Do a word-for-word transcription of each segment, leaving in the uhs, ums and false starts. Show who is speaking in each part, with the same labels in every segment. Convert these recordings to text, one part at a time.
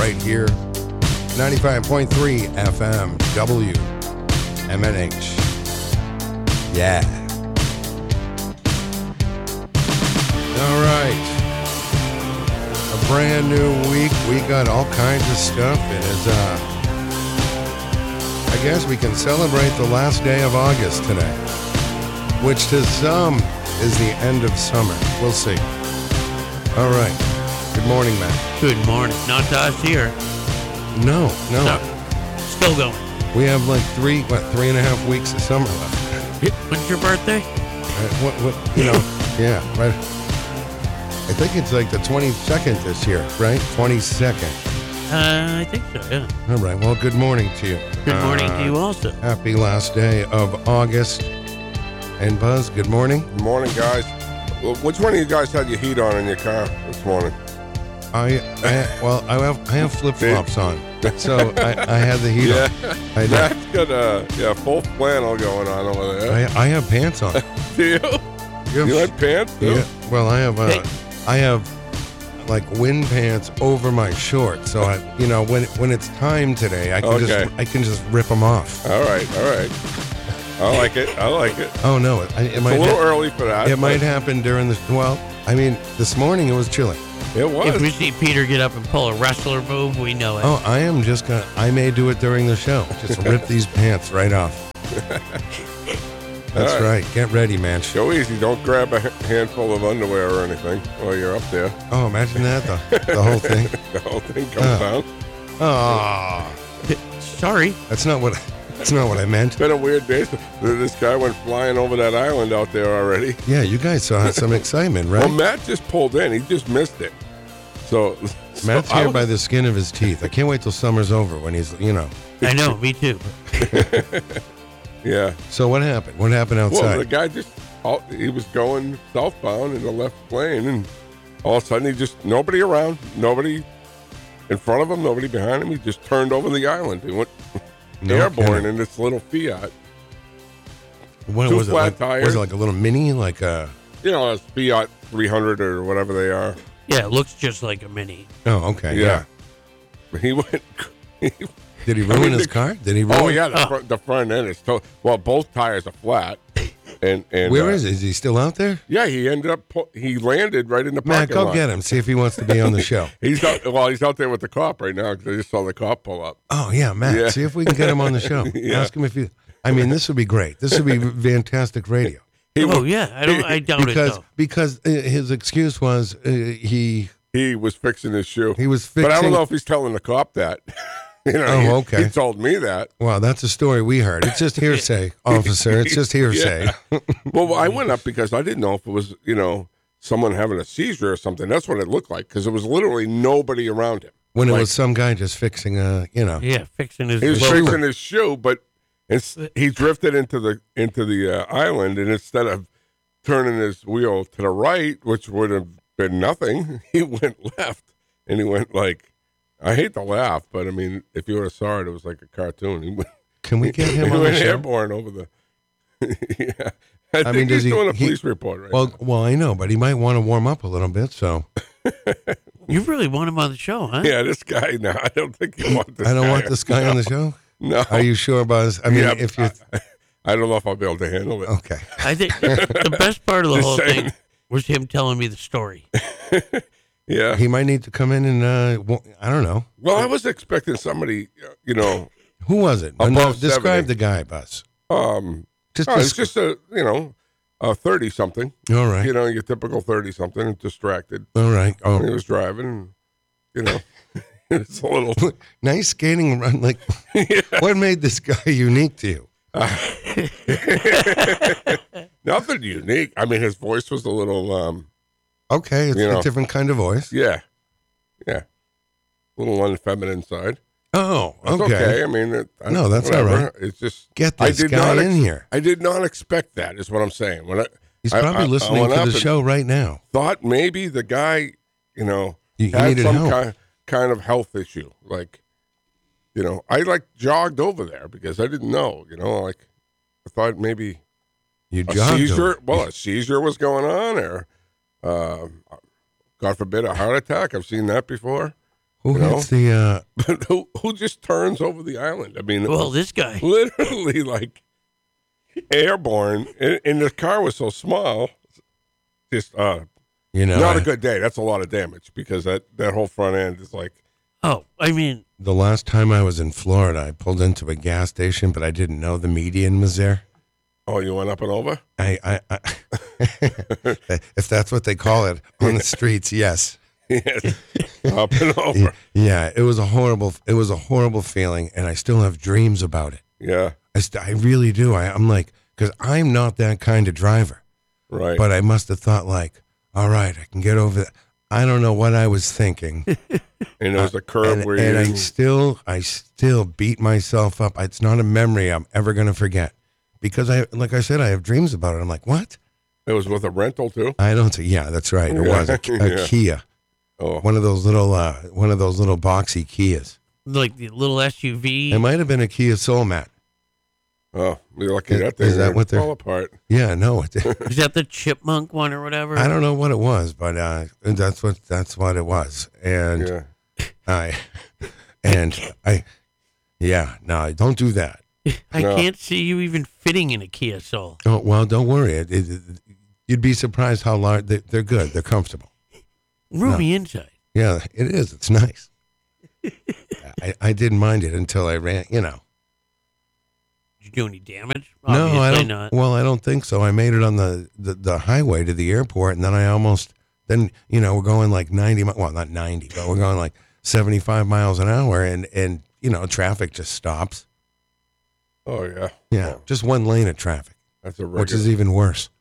Speaker 1: right here. ninety-five point three F M, W M N H. Yeah. All right. A brand new week. We got all kinds of stuff. It is, uh, I guess we can celebrate the last day of August today, which to some is the end of summer. We'll see. All right. Good morning, Matt.
Speaker 2: Good morning. Not to us here.
Speaker 1: No, no.
Speaker 2: No. Still going.
Speaker 1: We have like three, what, three and a half weeks of summer left.
Speaker 2: When's your birthday?
Speaker 1: Uh, what, what, you know, yeah, right. I think it's like the twenty-second this year, right? twenty-second.
Speaker 2: Uh, I think so, yeah.
Speaker 1: All right. Well, good morning to you.
Speaker 2: Good morning
Speaker 1: Uh,
Speaker 2: to you also.
Speaker 1: Happy last day of August. And Buzz, good morning.
Speaker 3: Good morning, guys. Well, which one of you guys had your heat on in your car this morning?
Speaker 1: I, I well, I have I have flip flops on, so I, I had the heat
Speaker 3: yeah.
Speaker 1: on. I did.
Speaker 3: Matt's got a yeah full flannel going on over there.
Speaker 1: I, I have pants on.
Speaker 3: Do you?
Speaker 1: You,
Speaker 3: You had pants too?
Speaker 1: Yeah. Well, I have uh,
Speaker 2: Hey.
Speaker 1: I have like wind pants over my shorts, so I, you know, when when it's time today, I can
Speaker 3: Okay.
Speaker 1: just I can just rip them off.
Speaker 3: All right, all right. I like it. I like it.
Speaker 1: Oh no, it, it
Speaker 3: It's
Speaker 1: might
Speaker 3: a little
Speaker 1: ha-
Speaker 3: early for that.
Speaker 1: it
Speaker 3: but
Speaker 1: might happen during the well. I mean, this morning it was chilly.
Speaker 3: It
Speaker 2: If we
Speaker 3: was.
Speaker 2: see Peter get up and pull a wrestler move, we know it.
Speaker 1: Oh, I am just gonna. I may do it during the show. Just rip these pants right off. That's
Speaker 3: All
Speaker 1: right. Get ready, man.
Speaker 3: Go easy. Don't grab a h- handful of underwear or anything while you're up there.
Speaker 1: Oh, imagine that the the whole thing.
Speaker 3: The whole thing comes
Speaker 1: Oh.
Speaker 3: down.
Speaker 1: Oh,
Speaker 2: Sorry.
Speaker 1: that's not what. That's not what I meant.
Speaker 3: It's been a weird day. This guy went flying over that island out there already.
Speaker 1: Yeah, you guys saw some excitement, right?
Speaker 3: Well, Matt just pulled in. He just missed it. So, so
Speaker 1: Matt's
Speaker 3: I
Speaker 1: here
Speaker 3: was-
Speaker 1: by the skin of his teeth. I can't wait till summer's over when he's, you know.
Speaker 2: I know, me too.
Speaker 3: Yeah.
Speaker 1: So what happened? What happened
Speaker 3: Well, the
Speaker 1: outside?
Speaker 3: guy just, all, he was going southbound in the left lane, and all of a sudden he just, nobody around, nobody in front of him, nobody behind him. He just turned over the island. He went
Speaker 1: No
Speaker 3: airborne
Speaker 1: kidding.
Speaker 3: in this little Fiat.
Speaker 1: What
Speaker 3: two
Speaker 1: was it?
Speaker 3: flat
Speaker 1: Like,
Speaker 3: tires.
Speaker 1: was it like a little mini? Like a?
Speaker 3: You know, a Fiat three hundred or whatever they are.
Speaker 2: Yeah, it looks just like a mini.
Speaker 1: Oh, okay. Yeah.
Speaker 3: Yeah. He went.
Speaker 1: Did he
Speaker 3: I
Speaker 1: ruin
Speaker 3: mean,
Speaker 1: his
Speaker 3: the-
Speaker 1: car? Did he ruin?
Speaker 3: Oh yeah, the,
Speaker 2: Oh.
Speaker 3: front, the front end is to, well, both tires are flat, and and
Speaker 1: Where
Speaker 3: uh,
Speaker 1: is he? Is he still out there?
Speaker 3: Yeah, he ended up pu- he landed right in the
Speaker 1: Matt,
Speaker 3: parking
Speaker 1: go
Speaker 3: lot.
Speaker 1: get him. See if he wants to be on the show.
Speaker 3: He's out. Well, he's out there with the cop right now because I just saw the cop pull up.
Speaker 1: Oh yeah, Matt.
Speaker 3: Yeah.
Speaker 1: See if we can get him on the show.
Speaker 3: Yeah.
Speaker 1: Ask him if he. I mean, this would be great. This would be fantastic radio.
Speaker 3: He
Speaker 2: Oh,
Speaker 3: was,
Speaker 2: yeah. I don't. I doubt
Speaker 1: Because
Speaker 2: it, though.
Speaker 1: because uh, his excuse was uh, he
Speaker 3: he was fixing his shoe.
Speaker 1: he was fixing.
Speaker 3: But I don't know if he's telling the cop that. you know,
Speaker 1: Oh,
Speaker 3: he,
Speaker 1: okay.
Speaker 3: He told me that.
Speaker 1: Wow, that's a story we heard. It's just hearsay, officer. It's just hearsay.
Speaker 3: Well, I went up because I didn't know if it was you know someone having a seizure or something. That's what it looked like because there was literally nobody around him.
Speaker 1: When it
Speaker 3: Like-
Speaker 1: was some guy just fixing a, you know.
Speaker 2: Yeah, fixing his.
Speaker 3: He was
Speaker 1: Shoe.
Speaker 3: fixing his shoe, but it's, he drifted into the into the uh, island, and instead of turning his wheel to the right, which would have been nothing, he went left, and he went like, I hate to laugh, but I mean, if you would have saw it, it was like a cartoon. He went,
Speaker 1: Can we get him
Speaker 3: he
Speaker 1: on the
Speaker 3: went
Speaker 1: show?
Speaker 3: airborne over the. yeah, I,
Speaker 1: I
Speaker 3: think
Speaker 1: mean, does
Speaker 3: he's
Speaker 1: he-
Speaker 3: doing a
Speaker 1: he-
Speaker 3: police report right
Speaker 1: Well,
Speaker 3: now.
Speaker 1: well, I know, but he might want to warm up a little bit. So
Speaker 2: You really want him on the show, huh?
Speaker 3: Yeah, this guy. No, I don't think you want this.
Speaker 1: I don't
Speaker 3: guy.
Speaker 1: want this guy on the show.
Speaker 3: No,
Speaker 1: Are you sure, Buzz? I mean,
Speaker 3: Yeah,
Speaker 1: if you
Speaker 3: I, I don't know if I'll be able to handle it.
Speaker 1: okay,
Speaker 2: I think the best part of the
Speaker 3: Just
Speaker 2: whole
Speaker 3: saying.
Speaker 2: thing was him telling me the story.
Speaker 3: Yeah.
Speaker 1: he might need to come in and uh, wa- I don't know.
Speaker 3: Well, I was expecting somebody, uh, you know,
Speaker 1: Who was it?
Speaker 3: Above
Speaker 1: no, describe
Speaker 3: seventy.
Speaker 1: the guy, Buzz.
Speaker 3: um,
Speaker 1: Just,
Speaker 3: oh, it's
Speaker 1: desc-
Speaker 3: just a, you know, a thirty something.
Speaker 1: all right,
Speaker 3: You know, your typical thirty something, distracted.
Speaker 1: all right.
Speaker 3: He
Speaker 1: Oh,
Speaker 3: was driving. You know, it's a little.
Speaker 1: nice skating run. Like, what made this guy unique to you?
Speaker 3: Nothing unique. I mean, his voice was a little. um
Speaker 1: Okay, it's
Speaker 3: You
Speaker 1: a
Speaker 3: know.
Speaker 1: different kind of voice.
Speaker 3: Yeah, yeah, a little unfeminine side.
Speaker 1: Oh,
Speaker 3: That's
Speaker 1: okay.
Speaker 3: okay. I mean, it, I-
Speaker 1: No, that's all
Speaker 3: whatever.
Speaker 1: right.
Speaker 3: It's just
Speaker 1: Get
Speaker 3: I
Speaker 1: this
Speaker 3: did
Speaker 1: guy
Speaker 3: not
Speaker 1: in
Speaker 3: ex-
Speaker 1: here.
Speaker 3: I did not expect that. Is what I'm saying. When I,
Speaker 1: He's
Speaker 3: I-
Speaker 1: probably
Speaker 3: I- I
Speaker 1: listening
Speaker 3: went
Speaker 1: to
Speaker 3: up
Speaker 1: the
Speaker 3: and
Speaker 1: show right now.
Speaker 3: Thought maybe the guy, you know,
Speaker 1: He, he
Speaker 3: had
Speaker 1: needed
Speaker 3: some
Speaker 1: help.
Speaker 3: kind kind of health issue. Like, you know, I like jogged over there because I didn't know. You know, like I thought maybe
Speaker 1: you
Speaker 3: a
Speaker 1: jogged
Speaker 3: seizure.
Speaker 1: him.
Speaker 3: Well, a seizure was going on, or um God forbid, a heart attack. I've seen that before.
Speaker 1: Who
Speaker 3: You know?
Speaker 1: hits the? Uh,
Speaker 3: But who who just turns over the island? I mean, it
Speaker 2: Well,
Speaker 3: was
Speaker 2: this guy.
Speaker 3: literally like airborne, and, and the car was so small. Just uh,
Speaker 1: you know,
Speaker 3: not
Speaker 1: I-
Speaker 3: a good day. That's a lot of damage because that that whole front end is like,
Speaker 2: Oh, I mean,
Speaker 1: the last time I was in Florida, I pulled into a gas station, but I didn't know the median was there.
Speaker 3: oh, you went up and over.
Speaker 1: I, I, I if that's what they call it on the streets, yes.
Speaker 3: Yes, up and over.
Speaker 1: Yeah, it was a horrible, it was a horrible feeling, and I still have dreams about it.
Speaker 3: Yeah,
Speaker 1: I, st- I really do. I, I'm like, because I'm not that kind of driver,
Speaker 3: right.
Speaker 1: but I must have thought like, all right, I can get over that. I don't know what I was thinking,
Speaker 3: and there was a curve
Speaker 1: and,
Speaker 3: where
Speaker 1: and I
Speaker 3: you.
Speaker 1: still, I still beat myself up. It's not a memory I'm ever going to forget, because I, like I said, I have dreams about it. I'm like, what?
Speaker 3: It was with a rental too.
Speaker 1: I don't. Yeah, that's right. It was a, a
Speaker 3: Yeah.
Speaker 1: Kia,
Speaker 3: Oh,
Speaker 1: one of those little, uh, one of those little boxy Kias.
Speaker 2: like the little S U V.
Speaker 1: It might have been a Kia Soul Mat.
Speaker 3: oh, you're lucky
Speaker 1: Is-
Speaker 3: that thing
Speaker 1: is that
Speaker 3: didn't
Speaker 1: what they're-
Speaker 3: fall apart.
Speaker 1: Yeah, no, it,
Speaker 2: Is that the chipmunk one or whatever?
Speaker 1: I don't know what it was, but uh, that's what that's what it was, and
Speaker 3: Yeah,
Speaker 1: I, and I, yeah, no, don't do that.
Speaker 2: I
Speaker 3: No.
Speaker 2: can't see you even fitting in a Kia Soul.
Speaker 1: Oh well, don't worry. It, it, it- you'd be surprised how large they, they're good. They're comfortable.
Speaker 2: Roomy inside.
Speaker 1: Yeah, it is. It's nice. I, I didn't mind it until I ran. You know.
Speaker 2: Did you do any damage?
Speaker 1: No, I
Speaker 2: Obviously
Speaker 1: don't.
Speaker 2: not.
Speaker 1: Well, I don't think so. I made it on the, the, the highway to the airport, and then I almost. Then you know we're going like ninety. mi- Well, not ninety, but we're going like seventy-five miles an hour, and and you know traffic just stops.
Speaker 3: oh yeah,
Speaker 1: Yeah,
Speaker 3: Oh,
Speaker 1: just one lane of traffic,
Speaker 3: that's a
Speaker 1: which is
Speaker 3: regular,
Speaker 1: even worse.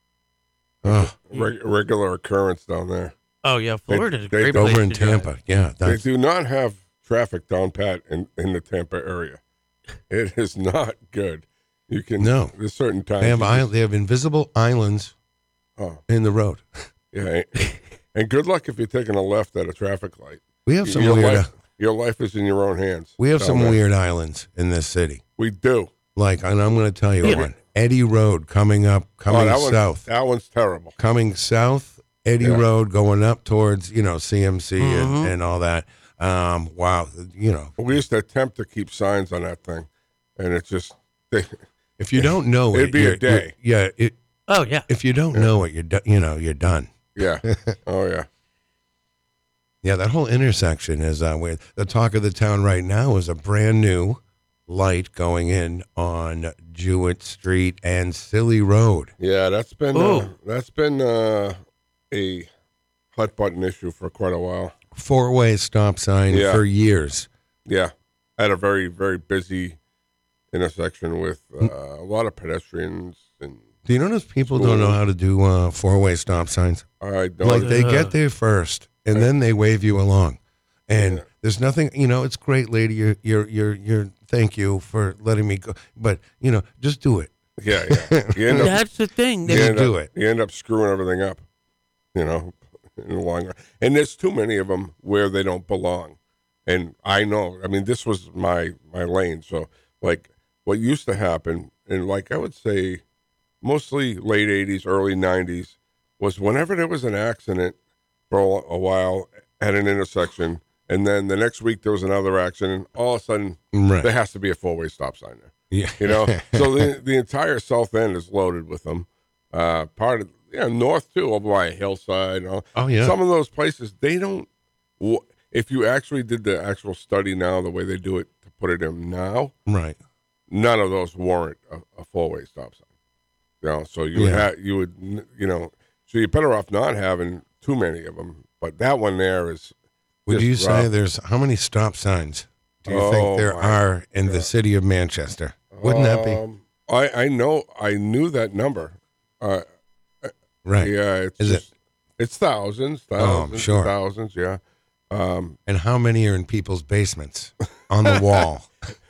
Speaker 1: Oh,
Speaker 3: reg- regular occurrence down there.
Speaker 2: Oh yeah, Florida's a
Speaker 3: they-
Speaker 2: great place
Speaker 1: over in
Speaker 2: to drive.
Speaker 1: Tampa, yeah,
Speaker 3: They
Speaker 1: that's,
Speaker 3: do not have traffic down pat in, in the Tampa area. It is not good. You can
Speaker 1: No.
Speaker 3: There's certain times
Speaker 1: they have
Speaker 3: you
Speaker 1: island,
Speaker 3: just-
Speaker 1: they have invisible islands
Speaker 3: oh
Speaker 1: in the road.
Speaker 3: yeah, and, and good luck if you're taking a left at a traffic light.
Speaker 1: We have some
Speaker 3: your
Speaker 1: weird.
Speaker 3: life, your life is in your own hands.
Speaker 1: we have
Speaker 3: down
Speaker 1: some
Speaker 3: there.
Speaker 1: weird islands in this city.
Speaker 3: We do.
Speaker 1: Like, and I'm going to tell you
Speaker 2: Yeah.
Speaker 1: one. Eddie Road coming up, coming
Speaker 3: oh, that
Speaker 1: south.
Speaker 3: One's, that one's terrible.
Speaker 1: coming south, Eddie
Speaker 3: Yeah.
Speaker 1: Road going up towards, you know, C M C
Speaker 2: Mhm.
Speaker 1: and, and all that. Um, wow, you know,
Speaker 3: We used to attempt to keep signs on that thing, and it's just they,
Speaker 1: if you don't know it,
Speaker 3: It'd be a
Speaker 1: you're- you're-
Speaker 3: day.
Speaker 1: yeah, it,
Speaker 2: Oh yeah.
Speaker 1: if you don't know it, you're do, you know, you're done.
Speaker 3: yeah. Oh yeah.
Speaker 1: Yeah, that whole intersection is uh, where the talk of the town right now is a brand new light going in on Jewett Street and Silly Road.
Speaker 3: Yeah, that's been uh,
Speaker 2: Oh.
Speaker 3: that's been uh, a hot button issue for quite a while.
Speaker 1: Four way stop sign
Speaker 3: Yeah.
Speaker 1: for years.
Speaker 3: Yeah, at a very very busy intersection with uh, a lot of pedestrians, and
Speaker 1: Do you notice people don't know how to do uh, four way stop signs?
Speaker 3: I don't.
Speaker 1: Like they
Speaker 2: Uh.
Speaker 1: get there first, and then they wave you along, and
Speaker 3: Yeah.
Speaker 1: there's nothing. You know, it's great, lady. You're, you're, you're, you're. Thank you for letting me go. But you know, just do it.
Speaker 3: yeah, yeah. You end up,
Speaker 2: That's the thing.
Speaker 3: you
Speaker 2: They,
Speaker 1: Just
Speaker 3: end
Speaker 1: do
Speaker 3: up-
Speaker 1: it.
Speaker 3: You end up screwing everything up. You know, in the long run. And there's too many of them where they don't belong. And I know. I mean, this was my my lane. So like, what used to happen, and like I would say, mostly late eighties, early nineties, was whenever there was an accident for a a while at an intersection, and then the next week there was another accident, all of a sudden
Speaker 1: Right.
Speaker 3: there has to be a four way stop sign there.
Speaker 1: Yeah.
Speaker 3: You know, so the the entire south end is loaded with them. Uh, part of yeah, north too, over by Hillside. And all.
Speaker 1: Oh yeah.
Speaker 3: Some of those places they don't. w- If you actually did the actual study now, the way they do it to put it in now,
Speaker 1: Right.
Speaker 3: none of those warrant a, a four way stop sign. You know, so you would
Speaker 1: Yeah.
Speaker 3: have you would you know, so you're better off not having too many of them. But that one there is.
Speaker 1: Would
Speaker 3: just
Speaker 1: you say
Speaker 3: rough.
Speaker 1: there's how many stop signs do you
Speaker 3: Oh,
Speaker 1: think there
Speaker 3: my
Speaker 1: are in the
Speaker 3: God.
Speaker 1: city of Manchester? Wouldn't that be
Speaker 3: Um, I I know I knew that number. Uh,
Speaker 1: right?
Speaker 3: Yeah, it's
Speaker 1: Is it-
Speaker 3: just, it's thousands,
Speaker 1: Oh,
Speaker 3: thousands,
Speaker 1: sure.
Speaker 3: thousands. Yeah, um,
Speaker 1: And how many are in people's basements on the wall?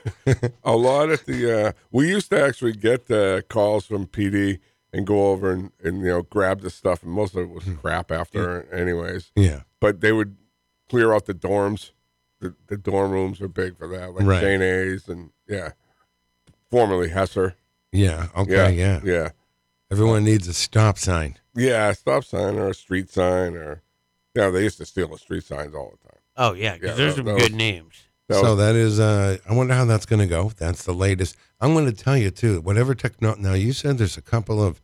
Speaker 3: a lot at the. Uh, we used to actually get uh, calls from P D and go over and, and you know grab the stuff, and most of it was
Speaker 1: Hmm.
Speaker 3: crap after, anyways.
Speaker 1: Yeah.
Speaker 3: But they would clear out the dorms. The, the dorm rooms are big for that, like
Speaker 1: Right.
Speaker 3: Saint A's and yeah, formerly Hesser.
Speaker 1: Yeah.
Speaker 3: Yeah,
Speaker 1: Okay. Yeah.
Speaker 3: yeah.
Speaker 1: Everyone needs a stop sign.
Speaker 3: Yeah, a stop sign or a street sign or, yeah, they used to steal the street signs all the time.
Speaker 2: Oh yeah, because
Speaker 3: Yeah,
Speaker 2: there's
Speaker 3: that-
Speaker 2: some
Speaker 3: that
Speaker 2: good
Speaker 3: was-
Speaker 2: names.
Speaker 3: That
Speaker 1: so
Speaker 3: was-
Speaker 1: that is, uh, I wonder how that's going to go. That's the latest. I'm going to tell you too. Whatever techno. Now you said there's a couple of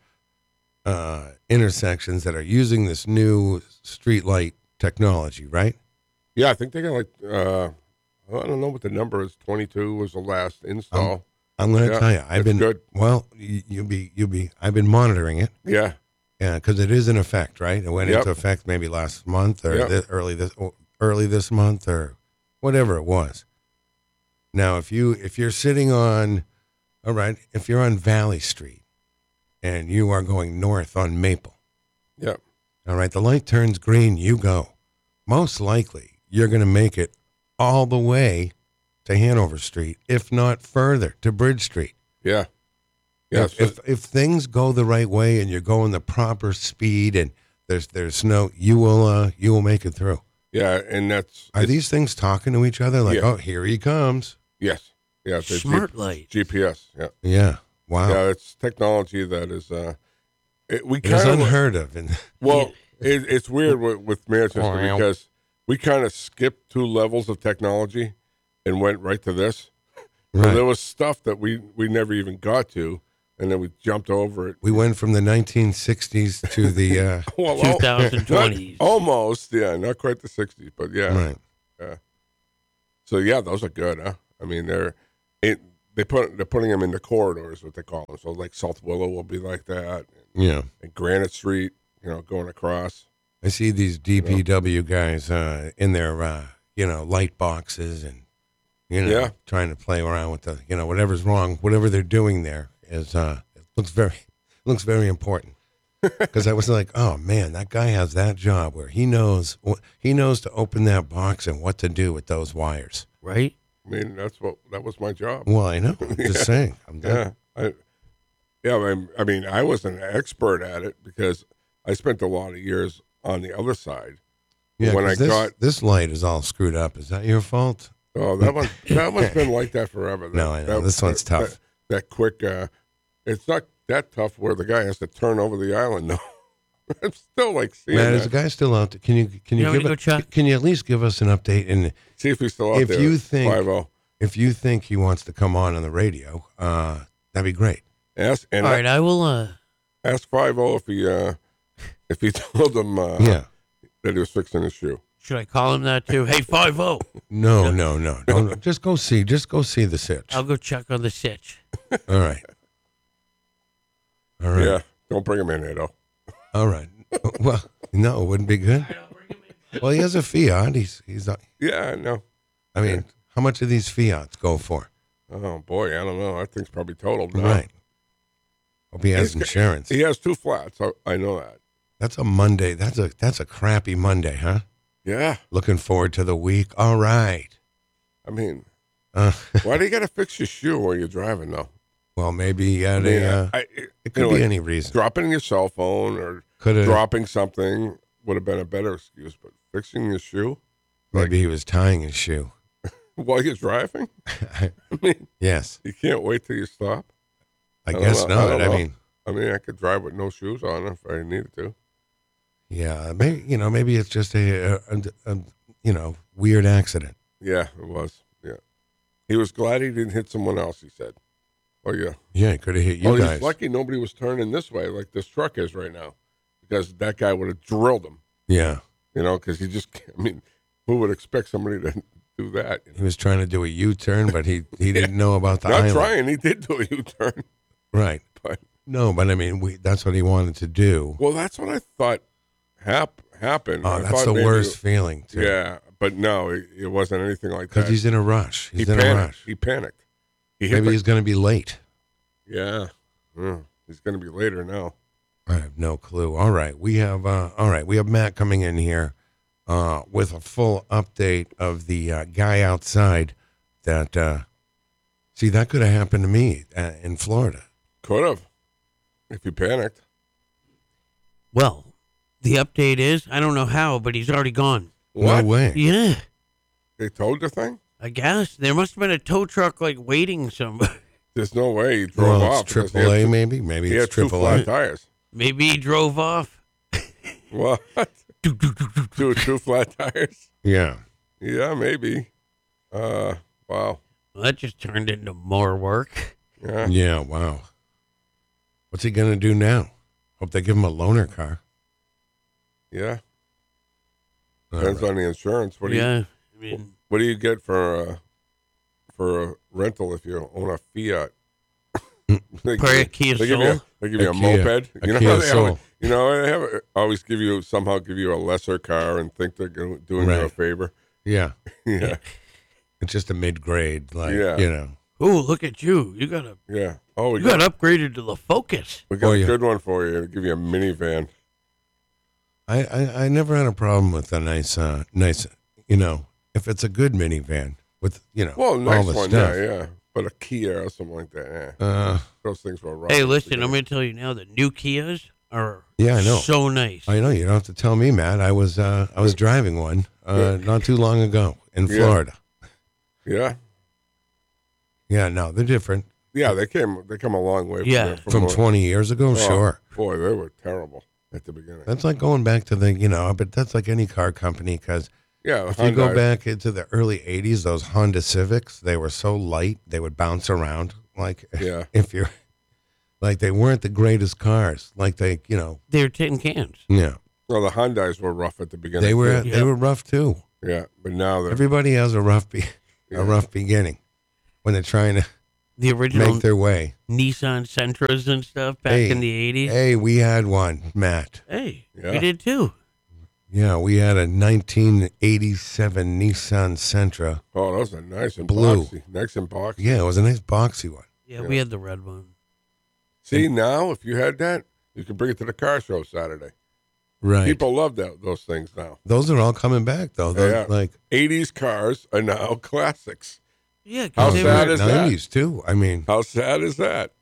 Speaker 1: uh, intersections that are using this new street light technology, right?
Speaker 3: yeah, I think they got like uh, I don't know what the number is. twenty-two was the last install.
Speaker 1: I'm going to
Speaker 3: Yeah,
Speaker 1: tell you. I've
Speaker 3: it's
Speaker 1: been
Speaker 3: good.
Speaker 1: well. You, you'll be. You'll be. I've been monitoring it.
Speaker 3: yeah,
Speaker 1: Yeah, because it is in effect, right? It went
Speaker 3: Yep.
Speaker 1: into effect maybe last month or
Speaker 3: Yep.
Speaker 1: thi- early this or early this month or whatever it was. Now, if you if you're sitting on, all right, if you're on Valley Street and you are going north on Maple,
Speaker 3: yeah,
Speaker 1: all right, the light turns green, you go. Most likely, you're going to make it all the way to Hanover Street, if not further, to Bridge Street.
Speaker 3: yeah, yeah.
Speaker 1: If,
Speaker 3: so-
Speaker 1: if if things go the right way and you're going the proper speed and there's there's snow, you will uh you will make it through.
Speaker 3: yeah, and that's
Speaker 1: Are
Speaker 3: it's-
Speaker 1: these things talking to each other? Like,
Speaker 3: Yeah.
Speaker 1: oh, here he comes.
Speaker 3: yes, yeah, it's a G-
Speaker 2: Smart light.
Speaker 3: G P S. Yeah,
Speaker 1: Yeah. Wow.
Speaker 3: yeah, it's technology that is uh, it, we
Speaker 1: It is
Speaker 3: kind of
Speaker 1: unheard of. And
Speaker 3: well, it, it's weird with, with Manchester
Speaker 1: Wow.
Speaker 3: because we kind of skipped two levels of technology and went right to this. So
Speaker 1: right.
Speaker 3: there was stuff that we, we never even got to, and then we jumped over it.
Speaker 1: We went from the nineteen sixties to the uh,
Speaker 3: Well, al-
Speaker 2: twenty twenties.
Speaker 3: not- almost, yeah, not quite the sixties, but yeah.
Speaker 1: right.
Speaker 3: So yeah, those are good, huh? I mean, they're it, they put they're putting them in the corridors, what they call them. So like South Willow will be like that,
Speaker 1: Yeah.
Speaker 3: and Granite Street, you know, going across.
Speaker 1: I see these D P W guys uh, in their uh, you know light boxes and you know
Speaker 3: Yeah.
Speaker 1: trying to play around with the you know whatever's wrong, whatever they're doing there is uh, it looks very looks very important. Because I was like, oh man, that guy has that job where he knows he knows to open that box and what to do with those wires.
Speaker 2: Right?
Speaker 3: I mean, that's what that was my job.
Speaker 1: Well, I know. I'm just saying. I'm
Speaker 3: Yeah, I, yeah. I, I mean, I wasn't an expert at it because I spent a lot of years on the other side.
Speaker 1: yeah.
Speaker 3: when
Speaker 1: 'cause
Speaker 3: I
Speaker 1: this,
Speaker 3: got-
Speaker 1: this light is all screwed up. Is that your fault?
Speaker 3: Oh, that one, that one's been like that forever. That,
Speaker 1: No, I know.
Speaker 3: that-
Speaker 1: This one's
Speaker 3: that-
Speaker 1: tough.
Speaker 3: That, that quick. Uh, it's not that tough where the guy has to turn over the island. No, I'm still like seeing
Speaker 1: Matt, is the
Speaker 3: that.
Speaker 1: guy still out there? Can you can you,
Speaker 2: You want me
Speaker 1: give
Speaker 2: to
Speaker 1: it,
Speaker 2: go check?
Speaker 1: Can you at least give us an update? And
Speaker 3: See if he's still out
Speaker 1: if
Speaker 3: there.
Speaker 1: you think-
Speaker 3: five oh.
Speaker 1: if you think he wants to come on on the radio, uh, that'd be great.
Speaker 3: Ask and
Speaker 2: All right, I will. Uh,
Speaker 3: ask five oh if he uh, if he told him uh,
Speaker 1: Yeah.
Speaker 3: that he was fixing his shoe.
Speaker 2: should I call him that too? Hey, five zero.
Speaker 1: No, no, no. Don't just go see. Just go see the sitch.
Speaker 2: I'll go check on the sitch.
Speaker 1: All right. All right.
Speaker 3: Yeah, don't bring him in here though.
Speaker 1: All right. Well, no, it wouldn't be good. Well, he has a Fiat. He's he's. uh,
Speaker 3: Yeah, I know.
Speaker 1: I mean, how much do these Fiats go for?
Speaker 3: Oh boy, I don't know. That thing's probably totaled now.
Speaker 1: Right. Hope he has
Speaker 3: He's got-
Speaker 1: insurance.
Speaker 3: He has two flats. I, I know that.
Speaker 1: That's a Monday. That's a that's a crappy Monday, huh?
Speaker 3: Yeah,
Speaker 1: Looking forward to the week. All right.
Speaker 3: I mean,
Speaker 1: Uh,
Speaker 3: why do you got to fix your shoe while you're driving though?
Speaker 1: well, maybe he had
Speaker 3: I mean,
Speaker 1: a. Uh,
Speaker 3: I, it,
Speaker 1: it could
Speaker 3: you know,
Speaker 1: be
Speaker 3: like
Speaker 1: any reason.
Speaker 3: dropping your cell phone or
Speaker 1: Could have.
Speaker 3: dropping something would have been a better excuse, but fixing your shoe
Speaker 1: Maybe he was tying his shoe.
Speaker 3: while you're driving? I mean,
Speaker 1: Yes,
Speaker 3: you can't wait till you stop.
Speaker 1: I,
Speaker 3: I don't
Speaker 1: guess
Speaker 3: know. I
Speaker 1: not.
Speaker 3: don't
Speaker 1: I,
Speaker 3: know.
Speaker 1: mean,
Speaker 3: I mean, I could drive with no shoes on if I needed to.
Speaker 1: yeah, maybe you know, maybe it's just a, a, a, a you know weird accident.
Speaker 3: Yeah, it was. Yeah, he was glad he didn't hit someone else. He said, "Oh yeah,
Speaker 1: Yeah, it could have hit you
Speaker 3: oh,
Speaker 1: guys.
Speaker 3: he's lucky nobody was turning this way like this truck is right now, because that guy would have drilled him."
Speaker 1: Yeah,
Speaker 3: You know, because he just, I mean, who would expect somebody to do that? You know?
Speaker 1: he was trying to do a U-turn, but he he didn't know about the
Speaker 3: Not
Speaker 1: island.
Speaker 3: trying, he did do a U-turn.
Speaker 1: Right.
Speaker 3: But,
Speaker 1: No, but I mean, we, that's what he wanted to do.
Speaker 3: well, that's what I thought hap- happened.
Speaker 1: Oh,
Speaker 3: I
Speaker 1: that's
Speaker 3: thought
Speaker 1: the
Speaker 3: maybe
Speaker 1: worst
Speaker 3: it-
Speaker 1: feeling, too.
Speaker 3: yeah, but no, it, it wasn't anything like
Speaker 1: Because
Speaker 3: that.
Speaker 1: he's in a rush. He's
Speaker 3: he
Speaker 1: in
Speaker 3: panicked.
Speaker 1: a rush.
Speaker 3: He panicked. He hit
Speaker 1: Maybe
Speaker 3: the-
Speaker 1: he's going to be late.
Speaker 3: yeah, Mm, he's going to be later now.
Speaker 1: I have no clue. All right, we have uh, all right. We have Matt coming in here uh, with a full update of the uh, guy outside. That uh, see, that could have happened to me uh, in Florida.
Speaker 3: Could have, if he panicked.
Speaker 2: Well, the update is I don't know how, but he's already gone.
Speaker 3: What?
Speaker 1: No way.
Speaker 2: Yeah,
Speaker 3: They towed the thing?
Speaker 2: I guess there must have been a tow truck like waiting somewhere.
Speaker 3: There's no way he drove
Speaker 1: Well,
Speaker 3: off.
Speaker 1: it's
Speaker 3: because he
Speaker 1: triple
Speaker 3: had
Speaker 1: A,
Speaker 3: two-
Speaker 1: maybe. Maybe
Speaker 3: He
Speaker 1: it's
Speaker 3: had two
Speaker 1: triple
Speaker 3: flat
Speaker 1: A.
Speaker 3: tires.
Speaker 2: Maybe he drove off.
Speaker 3: What?
Speaker 2: Do, do, do, do, do.
Speaker 3: two two flat tires?
Speaker 1: Yeah.
Speaker 3: Yeah, maybe. Uh, wow.
Speaker 2: Well, that just turned into more work.
Speaker 3: Yeah.
Speaker 1: Yeah, wow. What's he going to do now? Hope they give him a loaner car.
Speaker 3: Yeah.
Speaker 1: All
Speaker 3: Depends
Speaker 1: right.
Speaker 3: on the insurance. What do
Speaker 2: yeah,
Speaker 3: you
Speaker 2: I mean,
Speaker 3: What do you get for uh, for a rental if you own a Fiat? They
Speaker 2: For
Speaker 3: give
Speaker 2: a
Speaker 3: you-
Speaker 2: Kia
Speaker 3: they give you a,
Speaker 2: Soul?
Speaker 3: they give you
Speaker 1: A
Speaker 3: a,
Speaker 1: Kia-
Speaker 3: moped.
Speaker 1: a
Speaker 3: you know
Speaker 1: Kia
Speaker 3: how they
Speaker 1: Soul.
Speaker 3: have, you know they have always give you somehow give you a lesser car and think they're go- doing you a
Speaker 1: Right.
Speaker 3: favor.
Speaker 1: Yeah.
Speaker 3: Yeah,
Speaker 1: It's just a mid-grade, like,
Speaker 3: Yeah.
Speaker 1: you know.
Speaker 2: oh, look at you! You got a,
Speaker 3: yeah. Oh, we
Speaker 2: you
Speaker 3: got,
Speaker 2: got upgraded to the Focus.
Speaker 3: we got
Speaker 1: Oh,
Speaker 3: a
Speaker 1: yeah.
Speaker 3: good one for you. We'll give you a minivan.
Speaker 1: I, I, I never had a problem with a nice, uh, nice, you know, if it's a good minivan with, you know,
Speaker 3: Well,
Speaker 1: all
Speaker 3: nice
Speaker 1: the
Speaker 3: one,
Speaker 1: stuff.
Speaker 3: yeah, yeah. But a Kia or something like that, yeah.
Speaker 1: Uh,
Speaker 3: Those things were rough.
Speaker 2: Hey,
Speaker 3: at the
Speaker 2: listen, I'm
Speaker 3: beginning.
Speaker 2: going to tell you now. The new Kias are
Speaker 1: Yeah, I know.
Speaker 2: so nice.
Speaker 1: I know you don't have to tell me, Matt. I was, uh, I was driving one uh, not too long ago in
Speaker 3: Yeah.
Speaker 1: Florida.
Speaker 3: Yeah,
Speaker 1: Yeah, no, they're different
Speaker 3: yeah. They came. They come a long way.
Speaker 2: Yeah.
Speaker 3: from,
Speaker 1: from
Speaker 3: what-
Speaker 1: twenty years ago.
Speaker 3: Oh,
Speaker 1: Sure,
Speaker 3: Boy, they were terrible at the beginning.
Speaker 1: that's like going back to the, you know, but that's like any car company because
Speaker 3: Yeah,
Speaker 1: if you go
Speaker 3: Hyundai-
Speaker 1: back into the early eighties, those Honda Civics, they were so light they would bounce around. Like,
Speaker 3: Yeah.
Speaker 1: if you're, like they weren't the greatest cars. Like they, you know,
Speaker 2: They're tin cans.
Speaker 1: yeah,
Speaker 3: Well, the Hyundais were rough at the beginning.
Speaker 1: they were
Speaker 3: too.
Speaker 1: they were rough too.
Speaker 3: Yeah, but now they're
Speaker 1: Everybody has a rough be-
Speaker 3: Yeah.
Speaker 1: a rough beginning when they're trying to
Speaker 2: The original
Speaker 1: make their way.
Speaker 2: Nissan Sentras and stuff back
Speaker 1: Hey,
Speaker 2: in the eighties.
Speaker 1: Hey, we had one, Matt.
Speaker 2: Hey,
Speaker 3: Yeah.
Speaker 2: we did too.
Speaker 1: Yeah, we had a nineteen eighty-seven Nissan Sentra.
Speaker 3: oh, those are nice and
Speaker 1: Blue.
Speaker 3: boxy, nice and boxy.
Speaker 1: Yeah, it was a nice boxy one.
Speaker 2: Yeah, we had the red one.
Speaker 3: See, now if you had that, you could bring it to the car show Saturday.
Speaker 1: Right.
Speaker 3: People love that those things now.
Speaker 1: Those are all coming back though. Those,
Speaker 3: Yeah.
Speaker 1: Like
Speaker 3: eighties cars are now classics.
Speaker 2: Yeah,
Speaker 3: How
Speaker 2: because they
Speaker 3: sad
Speaker 2: were.
Speaker 3: is that?
Speaker 1: nineties too. I mean,
Speaker 3: How sad is that?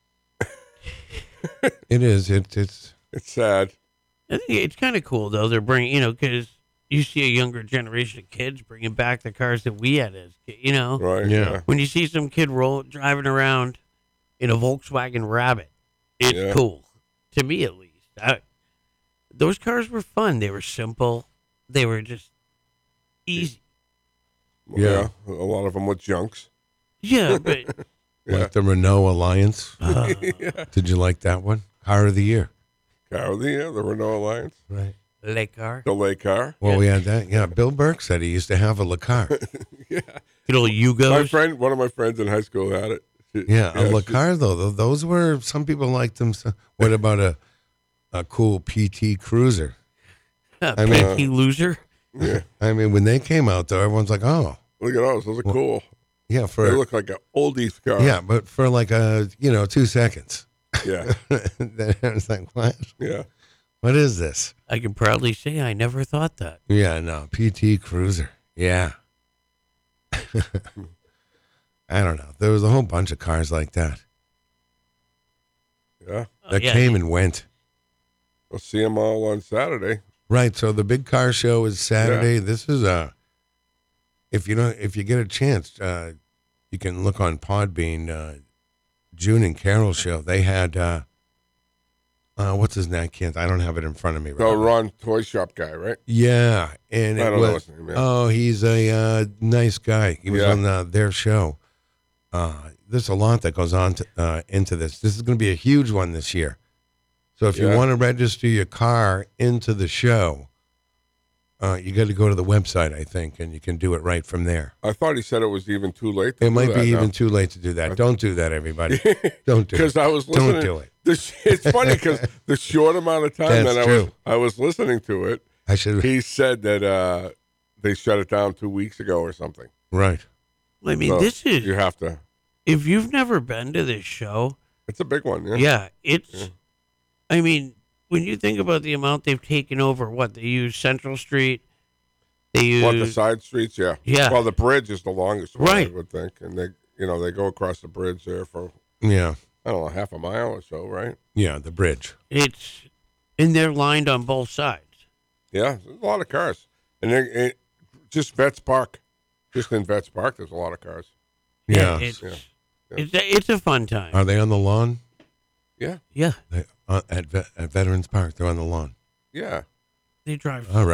Speaker 1: it is. It, it's
Speaker 3: It's sad.
Speaker 2: I think it's kind of cool though. They're bringing, you know, because you see a younger generation of kids bringing back the cars that we had as, ki- you know,
Speaker 3: Right?
Speaker 1: Yeah.
Speaker 2: when you see some kid roll driving around in a Volkswagen Rabbit, it's
Speaker 3: Yeah.
Speaker 2: cool to me at least. I, those cars were fun. They were simple. They were just easy.
Speaker 3: Yeah. A lot of them with junks.
Speaker 2: Yeah, but
Speaker 3: Yeah.
Speaker 1: like the Renault Alliance.
Speaker 2: uh,
Speaker 1: Did you like that one? Car of the year.
Speaker 3: Car of the year, the Renault Alliance,
Speaker 1: Right.
Speaker 2: Le car,
Speaker 3: the lay car.
Speaker 1: Well, we had that. Yeah, Bill Burke said he used to have a Le Car.
Speaker 3: Yeah.
Speaker 2: good old
Speaker 3: My
Speaker 2: Yugos.
Speaker 3: friend, one of my friends in high school had it. She-
Speaker 1: Yeah, a Le
Speaker 3: she-
Speaker 1: Car though. th- Those were some people liked them. So- What about a a cool P T Cruiser?
Speaker 2: Uh,
Speaker 1: I mean-
Speaker 2: Pinky loser.
Speaker 3: Yeah.
Speaker 1: I mean, when they came out though, everyone's like, "Oh,
Speaker 3: Look at those. Those are cool.
Speaker 1: yeah."
Speaker 3: They
Speaker 1: For
Speaker 3: look like an oldies car.
Speaker 1: yeah, but for like a you know two seconds.
Speaker 3: Yeah.
Speaker 1: Then I was like, "What?
Speaker 3: Yeah.
Speaker 1: What is this?"
Speaker 2: I can proudly say I never thought that.
Speaker 1: Yeah, no, P T Cruiser. Yeah. I don't know. There was a whole bunch of cars like that
Speaker 3: Yeah.
Speaker 2: Oh,
Speaker 1: that
Speaker 2: yeah,
Speaker 1: came and went.
Speaker 3: We'll see them all on Saturday.
Speaker 1: Right. So the big car show is Saturday. This is a. If you don't, if you get a chance, uh, you can look on Podbean. Uh, June and Carol show. They had. Uh, uh, what's his name? I can't. I don't have it in front of me. Right
Speaker 3: Oh,
Speaker 1: now.
Speaker 3: Ron Toy Shop guy, right?
Speaker 1: Yeah, and
Speaker 3: I
Speaker 1: it
Speaker 3: don't know
Speaker 1: was.
Speaker 3: his name. Yeah.
Speaker 1: Oh, he's a uh, nice guy. He was
Speaker 3: Yeah.
Speaker 1: on uh, their show. Uh, there's a lot that goes on to, uh, into this. This is going to be a huge one this year. So if you
Speaker 3: Yeah.
Speaker 1: want to register your car into the show, uh, you got to go to the website, I think, and you can do it right from there.
Speaker 3: I thought he said it was even too late. To
Speaker 1: It
Speaker 3: do
Speaker 1: might
Speaker 3: that
Speaker 1: be
Speaker 3: now.
Speaker 1: even too late to do that. Don't do that, everybody. Don't do
Speaker 3: Because
Speaker 1: it.
Speaker 3: I was listening.
Speaker 1: Don't do it.
Speaker 3: The, sh- it's funny because the short amount of time
Speaker 1: That's
Speaker 3: that I was
Speaker 1: true.
Speaker 3: I was listening to it,
Speaker 1: I should.
Speaker 3: he said that uh, they shut it down two weeks ago or something.
Speaker 1: Right.
Speaker 2: I mean,
Speaker 3: So
Speaker 2: this is
Speaker 3: you have to.
Speaker 2: if you've never been to this show,
Speaker 3: It's a big one. Yeah.
Speaker 2: yeah, it's.
Speaker 3: Yeah.
Speaker 2: I mean, when you think about the amount they've taken over, what they use Central Street, they use
Speaker 3: What the side streets? Yeah.
Speaker 2: Yeah.
Speaker 3: Well, the bridge is the longest one,
Speaker 2: Right.
Speaker 3: I would think, and they, you know, they go across the bridge there for
Speaker 1: Yeah.
Speaker 3: I don't know half a mile or so, right?
Speaker 1: Yeah. The bridge.
Speaker 2: it's, and they're lined on both sides.
Speaker 3: Yeah, there's a lot of cars, and then it, just Vets Park, just in Vets Park, there's a lot of cars.
Speaker 1: Yeah.
Speaker 2: it's
Speaker 3: Yeah. Yeah.
Speaker 2: it's a, it's a fun time.
Speaker 1: Are they on the lawn?
Speaker 3: Yeah,
Speaker 2: yeah,
Speaker 1: They, uh, at, Ve- at Veterans Park, they're on the lawn.
Speaker 3: yeah.
Speaker 2: they drive.
Speaker 1: All right.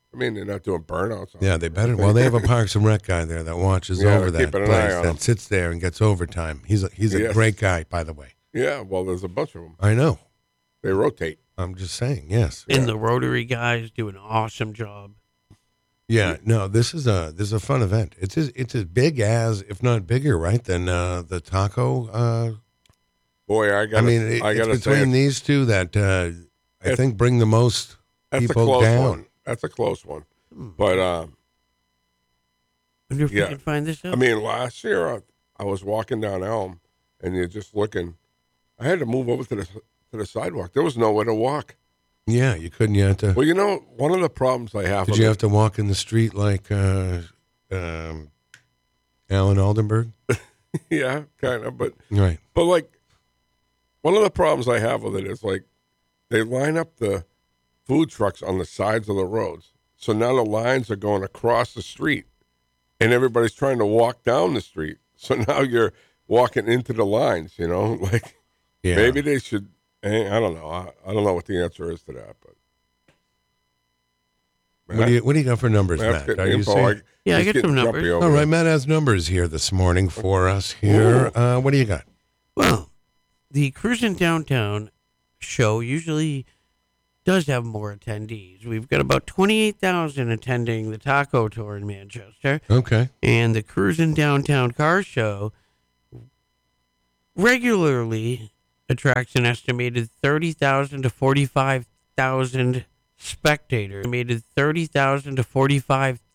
Speaker 3: I mean, they're not doing burnouts. On
Speaker 1: Yeah, they better. Well, they have a Parks and Rec guy there that watches
Speaker 3: Yeah,
Speaker 1: over
Speaker 3: they're
Speaker 1: that
Speaker 3: keeping an
Speaker 1: place
Speaker 3: eye on
Speaker 1: that
Speaker 3: 'em.
Speaker 1: sits there and gets overtime. He's a, he's a
Speaker 3: Yes.
Speaker 1: great guy, by the way.
Speaker 3: Yeah, well, there's a bunch of them.
Speaker 1: I know.
Speaker 3: They rotate.
Speaker 1: I'm just saying. Yes.
Speaker 2: And the Rotary guys do an awesome job.
Speaker 1: Yeah. No. This is a this is a fun event. It's as, it's as big as, if not bigger, right, than uh, the taco. Uh,
Speaker 3: Boy, I got.
Speaker 1: I mean, it,
Speaker 3: I
Speaker 1: it's
Speaker 3: got to say,
Speaker 1: between
Speaker 3: it's,
Speaker 1: these two that uh, I
Speaker 3: It's-
Speaker 1: think bring the most
Speaker 3: that's a
Speaker 1: people
Speaker 3: close
Speaker 1: down.
Speaker 3: one. That's a close one. But um,
Speaker 2: Wonder if
Speaker 3: Yeah.
Speaker 2: we can find this out.
Speaker 3: I mean, last year I, I was walking down Elm, and you're just looking. I had to move over to the to the sidewalk. There was nowhere to walk.
Speaker 1: Yeah, you couldn't. You had to.
Speaker 3: Well, you know, one of the problems I have.
Speaker 1: Did
Speaker 3: with
Speaker 1: you
Speaker 3: it-
Speaker 1: have to walk in the street like uh, um, Alan Aldenberg?
Speaker 3: Yeah, kind of. But
Speaker 1: Right.
Speaker 3: but like, one of the problems I have with it is like, they line up the food trucks on the sides of the roads. So now the lines are going across the street, and everybody's trying to walk down the street. So now you're walking into the lines. You know, like
Speaker 1: Yeah.
Speaker 3: maybe they should. eh, I don't know. I, I don't know what the answer is to that, but.
Speaker 1: What do you What do you got for numbers,
Speaker 3: Matt's
Speaker 1: Matt?
Speaker 3: getting
Speaker 1: Are you
Speaker 3: info.
Speaker 1: saying?
Speaker 2: Yeah, I
Speaker 3: he's
Speaker 2: get
Speaker 3: getting
Speaker 2: some
Speaker 3: jumpy
Speaker 2: numbers.
Speaker 3: over
Speaker 1: All right,
Speaker 3: there.
Speaker 1: Matt has numbers here this morning for us. Here, uh, what do you got?
Speaker 2: Well, the Cruising Downtown show usually does have more attendees. We've got about twenty-eight thousand attending the Taco Tour in Manchester,
Speaker 1: Okay.
Speaker 2: and the Cruising Downtown Car Show regularly attracts an estimated thirty thousand to forty-five thousand spectators. Estimated thirty thousand to forty-five